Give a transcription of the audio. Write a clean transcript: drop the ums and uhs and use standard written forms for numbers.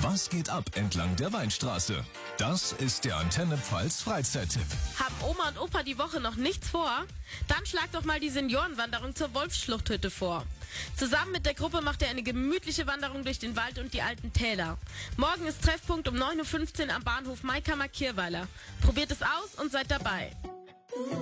Was geht ab entlang der Weinstraße? Das ist der Antenne Pfalz Freizeittipp. Haben Oma und Opa die Woche noch nichts vor? Dann schlag doch mal die Seniorenwanderung zur Wolfsschluchthütte vor. Zusammen mit der Gruppe macht ihr eine gemütliche Wanderung durch den Wald und die alten Täler. Morgen ist Treffpunkt um 9:15 Uhr am Bahnhof Maikammer-Kirweiler. Probiert es aus und seid dabei.